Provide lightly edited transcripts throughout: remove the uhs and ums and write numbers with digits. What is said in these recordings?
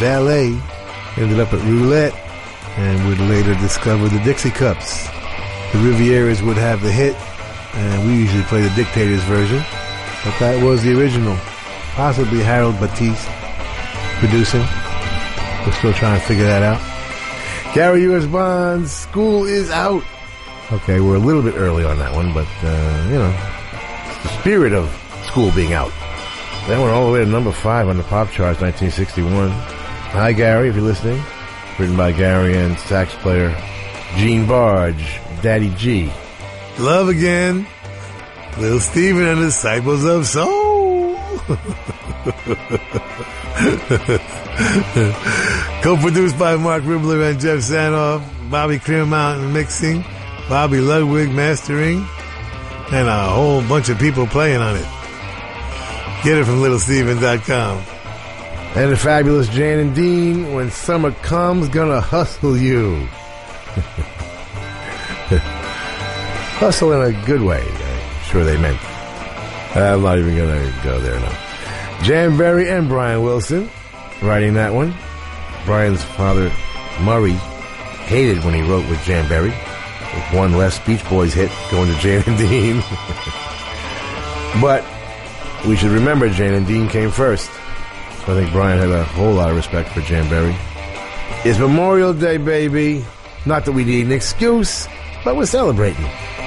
Valet ended up at Roulette and would later discover the Dixie Cups. The Rivieras would have the hit, and we usually play the Dictators version, but that was the original. Possibly Harold Batiste producing. We're still trying to figure that out. Gary U.S. Bonds, School is Out. Okay, we're a little bit early on that one, but, it's the spirit of school being out. That went all the way to number 5 on the pop charts, 1961. Hi, Gary, if you're listening. Written by Gary and sax player Gene Barge, Daddy G. Love Again, Little Steven and the Disciples of Soul. Co-produced by Mark Ribler and Jeff Sanoff, Bobby Clearmountain mixing, Bobby Ludwig mastering, and a whole bunch of people playing on it. Get it from littlesteven.com. And the fabulous Jan and Dean, When Summer Comes, Gonna Hustle You. Hustle in a good way, I'm sure they meant. I'm not even going to go there now. Jan Berry and Brian Wilson writing that one. Brian's father, Murray, hated when he wrote with Jan Berry. With one less Beach Boys hit going to Jan and Dean. But we should remember Jan and Dean came first. So I think Brian had a whole lot of respect for Jan Berry. It's Memorial Day, baby. Not that we need an excuse, but we're celebrating.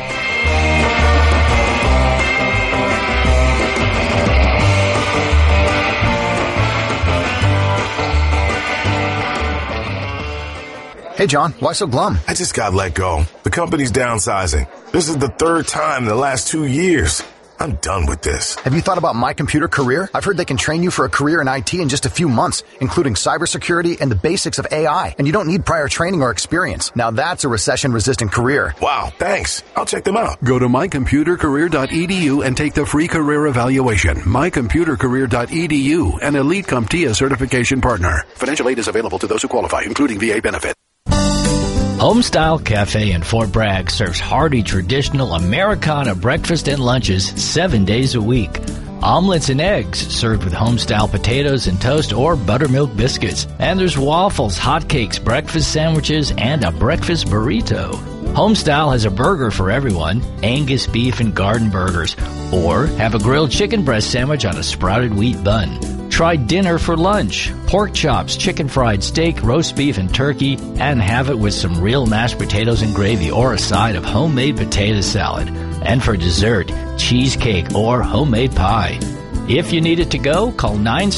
Hey, John, why so glum? I just got let go. The company's downsizing. This is the 3rd time in the last 2 years. I'm done with this. Have you thought about My Computer Career? I've heard they can train you for a career in IT in just a few months, including cybersecurity and the basics of AI. And you don't need prior training or experience. Now that's a recession-resistant career. Wow, thanks. I'll check them out. Go to mycomputercareer.edu and take the free career evaluation. mycomputercareer.edu, an Elite CompTIA certification partner. Financial aid is available to those who qualify, including VA benefit. Homestyle Cafe in Fort Bragg serves hearty traditional Americana breakfast and lunches 7 days a week. Omelets and eggs served with homestyle potatoes and toast or buttermilk biscuits. And there's waffles, hotcakes, breakfast sandwiches, and a breakfast burrito. Homestyle has a burger for everyone, Angus beef and garden burgers, or have a grilled chicken breast sandwich on a sprouted wheat bun. Try dinner for lunch, pork chops, chicken fried steak, roast beef and turkey, and have it with some real mashed potatoes and gravy or a side of homemade potato salad. And for dessert, cheesecake or homemade pie. If you need it to go, call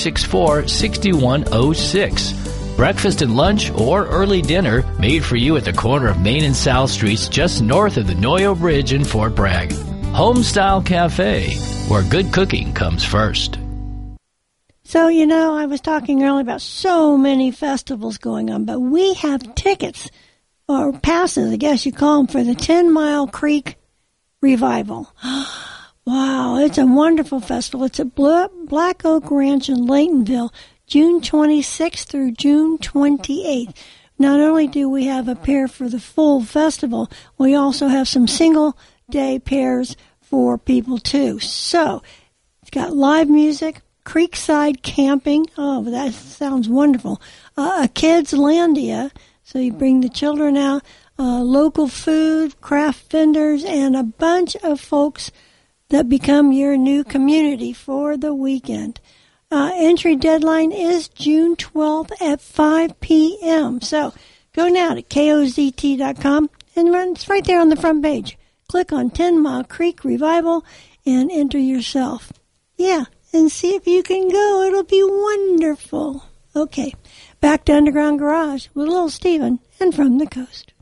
964-6106. Breakfast and lunch or early dinner made for you at the corner of Main and South Streets just north of the Noyo Bridge in Fort Bragg. Homestyle Cafe, where good cooking comes first. So, I was talking earlier about so many festivals going on, but we have tickets, or passes, I guess you call them, for the 10 Mile Creek Revival. Wow, it's a wonderful festival. It's at Black Oak Ranch in Laytonville, June 26th through June 28th. Not only do we have a pair for the full festival, we also have some single-day pairs for people, too. So, it's got live music, creekside camping. Oh, that sounds wonderful. A kids' landia, so you bring the children out, local food, craft vendors, and a bunch of folks that become your new community for the weekend. Entry deadline is June 12th at 5 p.m. So go now to KOZT.com, and it's right there on the front page. Click on 10 Mile Creek Revival and enter yourself. Yeah. And see if you can go. It'll be wonderful. Okay, back to Underground Garage with Little Steven and From the Coast.